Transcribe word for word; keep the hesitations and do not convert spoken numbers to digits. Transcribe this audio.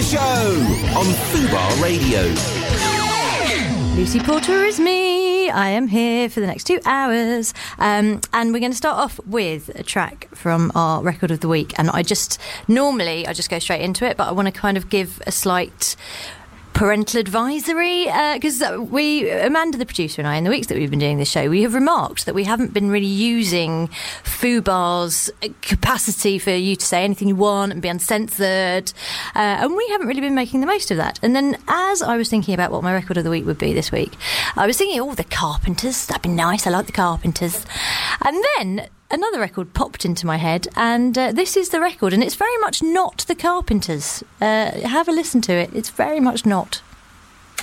Show on Fubar Radio. Lucy Porter is me. I am here for the next two hours. Um, and we're going to start off with a track from our record of the week. And I just, normally, I just go straight into it, but I want to kind of give a slight parental advisory, because uh, we, Amanda the producer and I, in the weeks that we've been doing this show, we have remarked that we haven't been really using Fubar's capacity for you to say anything you want and be uncensored, uh, and we haven't really been making the most of that. And then as I was thinking about what my record of the week would be this week, I was thinking, oh, the Carpenters, that'd be nice, I like the Carpenters. And then another record popped into my head, and uh, this is the record, and it's very much not the Carpenters. Uh, have a listen to it. It's very much not.